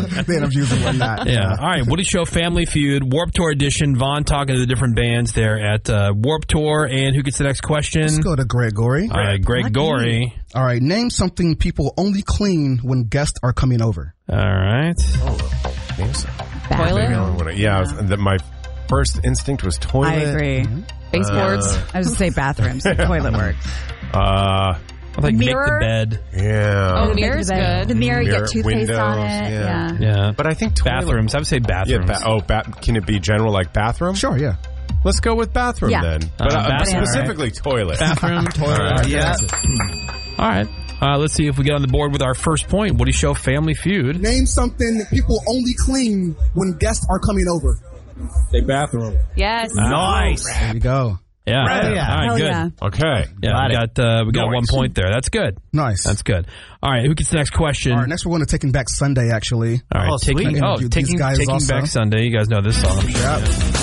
the interviews and whatnot. Yeah. All right. Woody Show Family Feud, Warped Tour edition. Vaughn talking to the different bands there at Warped Tour. And who gets the next question? Let's go to Gregory. All right, Gregory. All right. Name something people only clean when guests are coming over. All right. Toilet? My first instinct was toilet. I agree. Baseboards? I was going to say bathrooms. Toilet works. I think make mirror? the bed. Yeah. Oh, the mirror's good. The mirror, you Mirror, get toothpaste on windows, it. yeah. Yeah. But I think toilet. Bathrooms. I would say bathrooms. Can it be general like bathroom? Sure, yeah. Let's go with bathroom Yeah. then. But bathroom. specifically toilet. Bathroom, toilet. Yeah. All right. Let's see if we get on the board with our first point. Woody Show Family Feud. Name something that people only clean when guests are coming over. Say bathroom. Yes. Nice. There you go. Yeah. Right. All right, Hell good. yeah. Okay. Yeah, we got 1 point there. That's good. Nice. That's good. All right, who gets the next question? All right, next we're going to Taking Back Sunday, actually. All right, Oh, sweet. Taking Interview these Taking guys also. Back Sunday. You guys know this song. Yep.